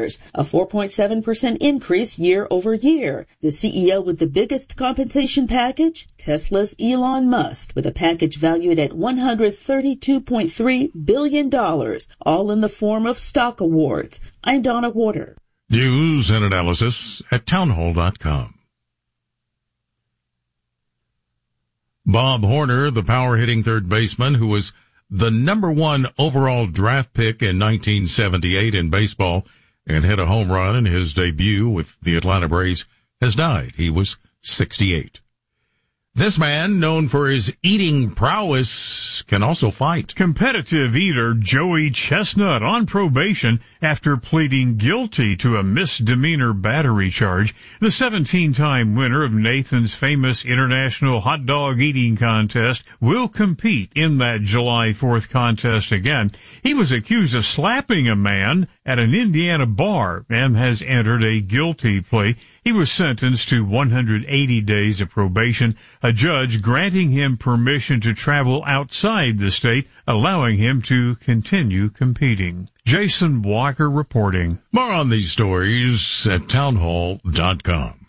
a 4.7% increase year over year. The CEO with the biggest compensation package, Tesla's Elon Musk, with a package valued at $132.3 billion, all in the form of stock awards. I'm Donna Warder. News and analysis at townhall.com. Bob Horner, the power-hitting third baseman who was the number one overall draft pick in 1978 in baseball and hit a home run in his debut with the Atlanta Braves, has died. He was 68. This man, known for his eating prowess, can also fight. Competitive eater Joey Chestnut on probation after pleading guilty to a misdemeanor battery charge. The 17-time winner of Nathan's famous international hot dog eating contest will compete in that July 4th contest again. He was accused of slapping a man at an Indiana bar and has entered a guilty plea. He was sentenced to 180 days of probation, a judge granting him permission to travel outside the state, allowing him to continue competing. Jason Walker reporting. More on these stories at townhall.com.